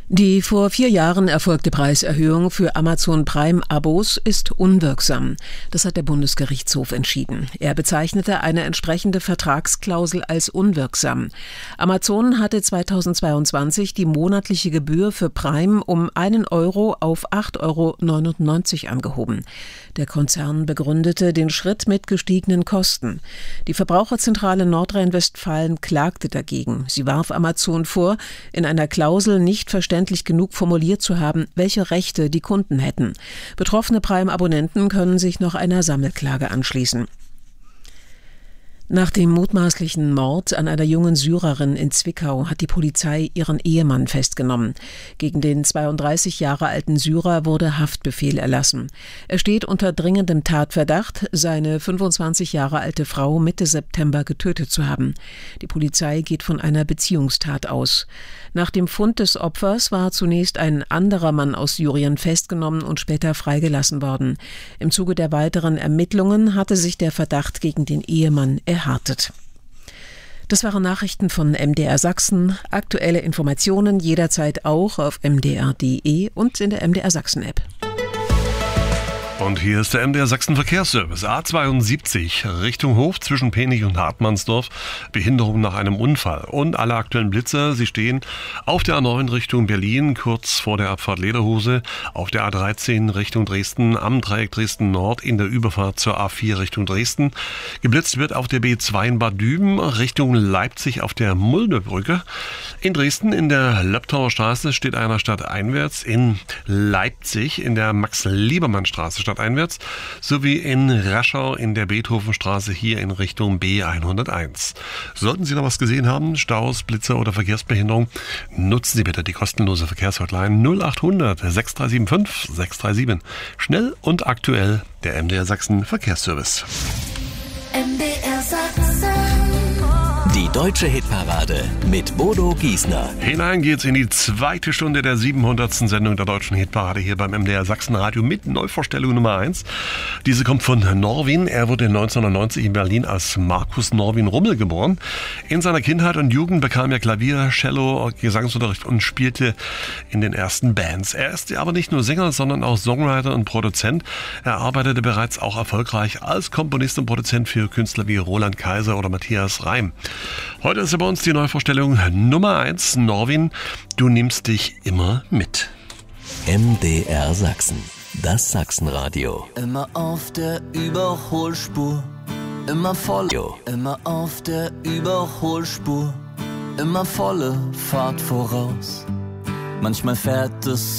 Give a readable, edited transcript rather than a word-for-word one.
Die vor 4 Jahren erfolgte Preiserhöhung für Amazon Prime-Abos ist unwirksam. Das hat der Bundesgerichtshof entschieden. Er bezeichnete eine entsprechende Vertragsklausel als unwirksam. Amazon hatte 2022 die monatliche Gebühr für Prime um 1 Euro auf 8,99 Euro angehoben. Der Konzern begründete den Schritt mit gestiegenen Kosten. Die Verbraucherzentrale Nordrhein-Westfalen klagte dagegen. Sie warf Amazon vor, in einer Klausel nicht verständlich genug formuliert zu haben, welche Rechte die Kunden hätten. Betroffene Prime-Abonnenten können sich noch einer Sammelklage anschließen. Nach dem mutmaßlichen Mord an einer jungen Syrerin in Zwickau hat die Polizei ihren Ehemann festgenommen. Gegen den 32 Jahre alten Syrer wurde Haftbefehl erlassen. Er steht unter dringendem Tatverdacht, seine 25 Jahre alte Frau Mitte September getötet zu haben. Die Polizei geht von einer Beziehungstat aus. Nach dem Fund des Opfers war zunächst ein anderer Mann aus Syrien festgenommen und später freigelassen worden. Im Zuge der weiteren Ermittlungen hatte sich der Verdacht gegen den Ehemann erhärtet. Das waren Nachrichten von MDR Sachsen. Aktuelle Informationen jederzeit auch auf mdr.de und in der MDR Sachsen App. Und hier ist der MDR Sachsen Verkehrsservice. A72 Richtung Hof zwischen Penich und Hartmannsdorf. Behinderung nach einem Unfall. Und alle aktuellen Blitzer, sie stehen auf der A9 Richtung Berlin, kurz vor der Abfahrt Lederhose. Auf der A13 Richtung Dresden, am Dreieck Dresden Nord in der Überfahrt zur A4 Richtung Dresden. Geblitzt wird auf der B2 in Bad Düben Richtung Leipzig auf der Muldebrücke. In Dresden in der Löbtauer Straße steht einer stadteinwärts. In Leipzig in der Max-Liebermann-Straße stadteinwärts, sowie in Raschau in der Beethovenstraße hier in Richtung B101. Sollten Sie noch was gesehen haben, Staus, Blitzer oder Verkehrsbehinderung, nutzen Sie bitte die kostenlose Verkehrshotline 0800 6375 637. Schnell und aktuell der MDR Sachsen Verkehrsservice. MDR Sachsen. Die deutsche Hitparade mit Bodo Giesner. Hinein geht's in die zweite Stunde der 700. Sendung der deutschen Hitparade hier beim MDR Sachsen Radio mit Neuvorstellung Nummer 1. Diese kommt von Norwin. Er wurde 1990 in Berlin als Markus Norwin Rummel geboren. In seiner Kindheit und Jugend bekam er Klavier, Cello, Gesangsunterricht und spielte in den ersten Bands. Er ist aber nicht nur Sänger, sondern auch Songwriter und Produzent. Er arbeitete bereits auch erfolgreich als Komponist und Produzent für Künstler wie Roland Kaiser oder Matthias Reim. Heute ist bei uns die Neuvorstellung Nummer 1. Norwin, du nimmst dich immer mit. MDR Sachsen, das Sachsenradio. Immer auf der Überholspur, immer voll. Immer auf der Überholspur, immer volle Fahrt voraus. Manchmal fährt es